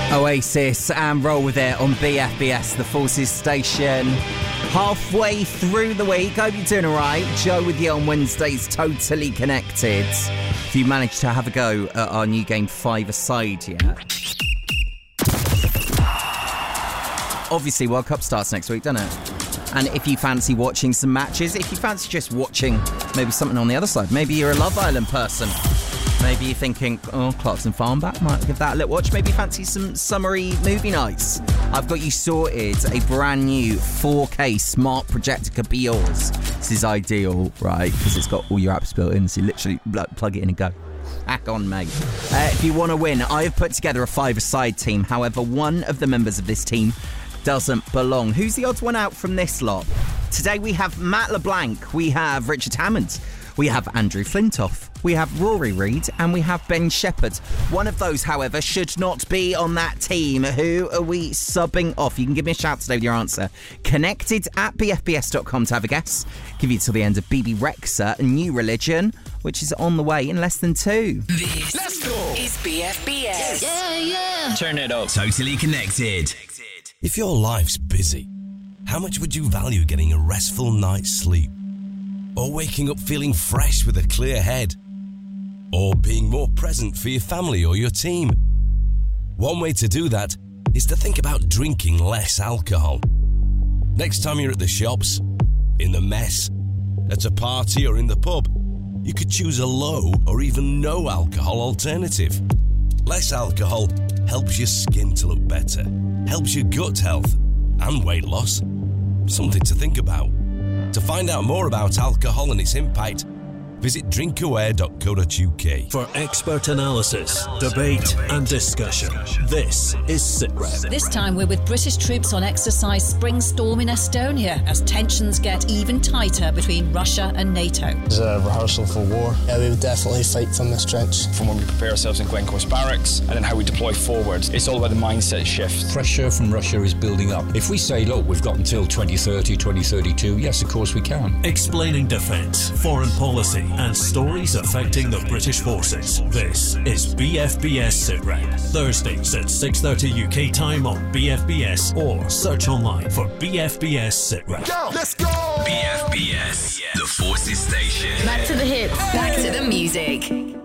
Oasis and Roll With It on BFBS, the Forces station. Halfway through the week, hope you're doing alright. Joe with you on Wednesday's Totally Connected. If you managed to have a go at our new game 5-a-side yet. Obviously, World Cup starts next week, doesn't it? And if you fancy watching some matches, if you fancy just watching maybe something on the other side, maybe you're a Love Island person. Maybe you're thinking, Clarkson Farmback, might give that a little watch. Maybe you fancy some summery movie nights. I've got you sorted a brand new 4K smart projector could be yours. This is ideal, right? Because it's got all your apps built in, so you literally plug it in and go. Hack on, mate. If you want to win, I have put together a 5-a-side team. However, one of the members of this team doesn't belong. Who's the odds one out from this lot? Today we have Matt LeBlanc, we have Richard Hammond, we have Andrew Flintoff, we have Rory Reid, and we have Ben Shepherd. One of those, however, should not be on that team. Who are we subbing off? You can give me a shout today with your answer. Connected at bfbs.com to have a guess. Give you till the end of BB Rexa, a New Religion, which is on the way in less than 2. This Let's go. is BFBS. Yeah. Turn it up. Totally Connected. If your life's busy, how much would you value getting a restful night's sleep? Or waking up feeling fresh with a clear head? Or being more present for your family or your team? One way to do that is to think about drinking less alcohol. Next time you're at the shops, in the mess, at a party or in the pub, you could choose a low or even no alcohol alternative. Less alcohol helps your skin to look better, helps your gut health and weight loss. Something to think about. To find out more about alcohol and its impact, visit drinkaware.co.uk. For expert analysis, debate and discussion, this is SitRep. This time we're with British troops on exercise Spring Storm in Estonia as tensions get even tighter between Russia and NATO. It's a rehearsal for war. Yeah, we would definitely fight from this trench. From when we prepare ourselves in Glencorse Barracks and then how we deploy forward. It's all about the mindset shift. Pressure from Russia is building up. If we say, look, we've got until 2030, 2032, yes, of course we can. Explaining defence, foreign policy and stories affecting the British forces. This is BFBS SitRep. Thursdays at 6:30 UK time on BFBS or search online for BFBS SitRep. Go. Let's go. BFBS, the Forces station. Back to the hits. Back to the music.